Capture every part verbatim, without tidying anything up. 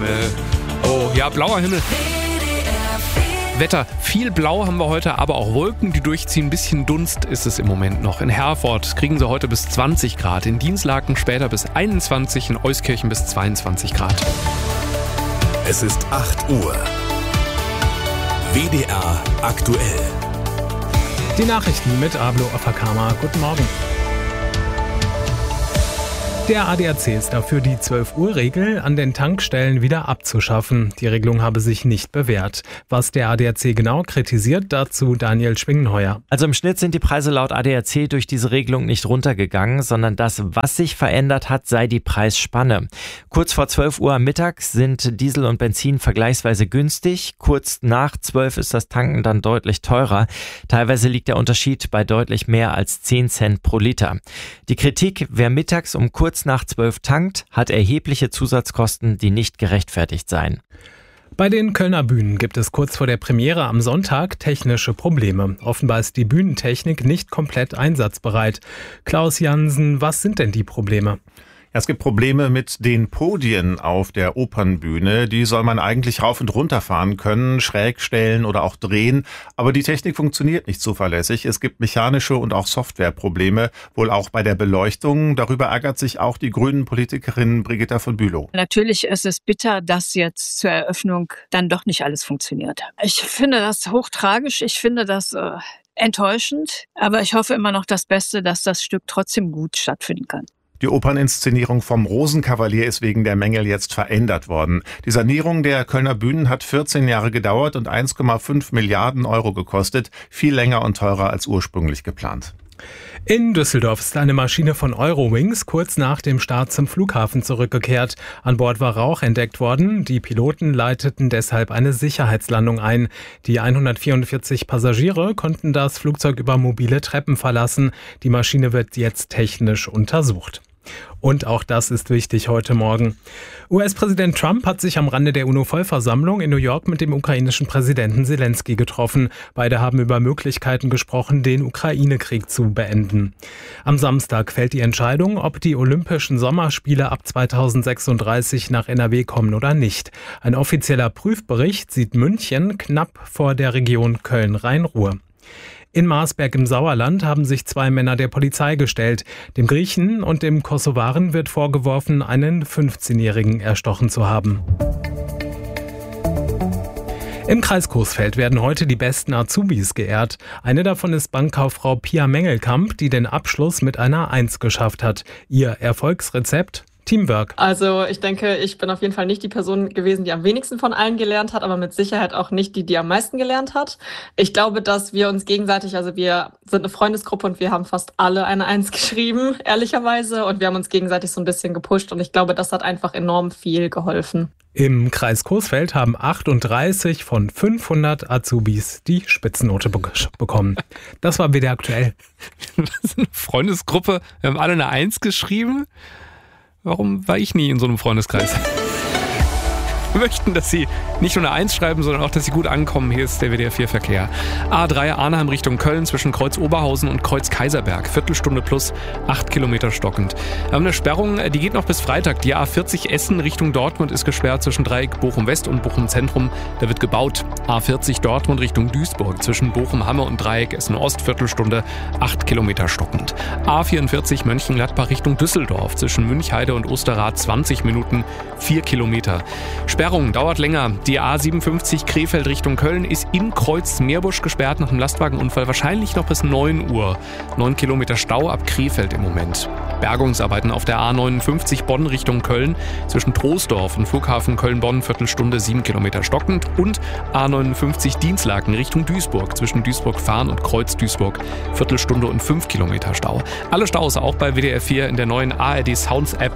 Himmel. Oh ja, blauer Himmel. Wetter, viel Blau haben wir heute, aber auch Wolken, die durchziehen. Ein bisschen Dunst ist es im Moment noch. In Herford kriegen sie heute bis zwanzig Grad, in Dinslaken später bis einundzwanzig, in Euskirchen bis zweiundzwanzig Grad. Es ist acht Uhr. W D R aktuell. Die Nachrichten mit Ablo Afakama. Guten Morgen. Der A D A C ist dafür, die zwölf-Uhr-Regel an den Tankstellen wieder abzuschaffen. Die Regelung habe sich nicht bewährt. Was der A D A C genau kritisiert, dazu Daniel Schwingenheuer. Also im Schnitt sind die Preise laut A D A C durch diese Regelung nicht runtergegangen, sondern das, was sich verändert hat, sei die Preisspanne. Kurz vor zwölf Uhr mittags sind Diesel und Benzin vergleichsweise günstig. Kurz nach zwölf ist das Tanken dann deutlich teurer. Teilweise liegt der Unterschied bei deutlich mehr als zehn Cent pro Liter. Die Kritik, wer mittags um kurz nach zwölf tankt, hat erhebliche Zusatzkosten, die nicht gerechtfertigt seien. Bei den Kölner Bühnen gibt es kurz vor der Premiere am Sonntag technische Probleme. Offenbar ist die Bühnentechnik nicht komplett einsatzbereit. Klaus Jansen, was sind denn die Probleme? Es gibt Probleme mit den Podien auf der Opernbühne. Die soll man eigentlich rauf und runter fahren können, schräg stellen oder auch drehen. Aber die Technik funktioniert nicht zuverlässig. Es gibt mechanische und auch Softwareprobleme, wohl auch bei der Beleuchtung. Darüber ärgert sich auch die Grünen-Politikerin Brigitta von Bülow. Natürlich ist es bitter, dass jetzt zur Eröffnung dann doch nicht alles funktioniert. Ich finde das hochtragisch. Ich finde das äh, enttäuschend. Aber ich hoffe immer noch das Beste, dass das Stück trotzdem gut stattfinden kann. Die Operninszenierung vom Rosenkavalier ist wegen der Mängel jetzt verändert worden. Die Sanierung der Kölner Bühnen hat vierzehn Jahre gedauert und eins Komma fünf Milliarden Euro gekostet. Viel länger und teurer als ursprünglich geplant. In Düsseldorf ist eine Maschine von Eurowings kurz nach dem Start zum Flughafen zurückgekehrt. An Bord war Rauch entdeckt worden. Die Piloten leiteten deshalb eine Sicherheitslandung ein. Die hundertvierundvierzig Passagiere konnten das Flugzeug über mobile Treppen verlassen. Die Maschine wird jetzt technisch untersucht. Und auch das ist wichtig heute Morgen. U S-Präsident Trump hat sich am Rande der UNO-Vollversammlung in New York mit dem ukrainischen Präsidenten Zelensky getroffen. Beide haben über Möglichkeiten gesprochen, den Ukraine-Krieg zu beenden. Am Samstag fällt die Entscheidung, ob die Olympischen Sommerspiele ab zweitausendsechsunddreißig nach N R W kommen oder nicht. Ein offizieller Prüfbericht sieht München knapp vor der Region Köln-Rhein-Ruhr. In Marsberg im Sauerland haben sich zwei Männer der Polizei gestellt. Dem Griechen und dem Kosovaren wird vorgeworfen, einen fünfzehnjährigen erstochen zu haben. Im Kreis Coesfeld werden heute die besten Azubis geehrt. Eine davon ist Bankkauffrau Pia Mengelkamp, die den Abschluss mit einer Eins geschafft hat. Ihr Erfolgsrezept? Teamwork. Also ich denke, ich bin auf jeden Fall nicht die Person gewesen, die am wenigsten von allen gelernt hat, aber mit Sicherheit auch nicht die, die am meisten gelernt hat. Ich glaube, dass wir uns gegenseitig, also wir sind eine Freundesgruppe und wir haben fast alle eine Eins geschrieben, ehrlicherweise. Und wir haben uns gegenseitig so ein bisschen gepusht und ich glaube, das hat einfach enorm viel geholfen. Im Kreis Coesfeld haben achtunddreißig von fünfhundert Azubis die Spitzennote be- bekommen. Das war W D R aktuell. Das ist eine Freundesgruppe, wir haben alle eine Eins geschrieben. Warum war ich nie in so einem Freundeskreis? Wir möchten, dass Sie nicht nur eine Eins schreiben, sondern auch, dass Sie gut ankommen. Hier ist der W D R vier Verkehr. A drei Arnheim Richtung Köln zwischen Kreuz Oberhausen und Kreuz Kaiserberg. Viertelstunde plus acht Kilometer stockend. Wir haben eine Sperrung, die geht noch bis Freitag. Die A vierzig Essen Richtung Dortmund ist gesperrt zwischen Dreieck Bochum West und Bochum Zentrum. Da wird gebaut. A vierzig Dortmund Richtung Duisburg zwischen Bochum Hamme und Dreieck Essen Ost. Viertelstunde acht Kilometer stockend. A vierundvierzig Mönchengladbach Richtung Düsseldorf zwischen Münchheide und Osterrad zwanzig Minuten, vier Kilometer. Sperrung dauert länger. Die A siebenundfünfzig Krefeld Richtung Köln ist in Kreuz-Meerbusch gesperrt nach einem Lastwagenunfall. Wahrscheinlich noch bis neun Uhr. neun Kilometer Stau ab Krefeld im Moment. Bergungsarbeiten auf der A neunundfünfzig Bonn Richtung Köln zwischen Troisdorf und Flughafen Köln-Bonn Viertelstunde sieben Kilometer stockend und A neunundfünfzig Dinslaken Richtung Duisburg zwischen Duisburg-Farn und Kreuz-Duisburg Viertelstunde und fünf Kilometer Stau. Alle Staus auch bei W D R vier in der neuen A R D Sounds App.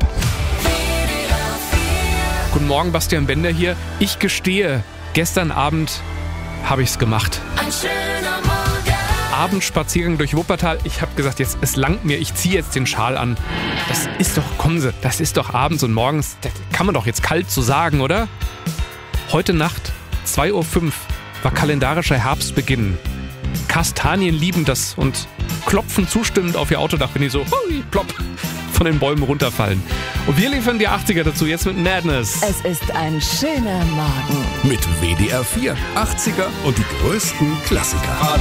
Guten Morgen, Bastian Bender hier. Ich gestehe, gestern Abend habe ich es gemacht. Ein schöner Morgen. Abendspaziergang durch Wuppertal. Ich habe gesagt, jetzt, es langt mir, ich ziehe jetzt den Schal an. Das ist doch, kommen Sie, das ist doch abends und morgens, das kann man doch jetzt kalt so sagen, oder? Heute Nacht, zwei Uhr fünf, war kalendarischer Herbstbeginn. Kastanien lieben das und klopfen zustimmend auf ihr Autodach, wenn die so, hui, plopp, von den Bäumen runterfallen. Und wir liefern die achtziger dazu jetzt mit Madness. Es ist ein schöner Morgen. Mit W D R vier, achtziger und die größten Klassiker.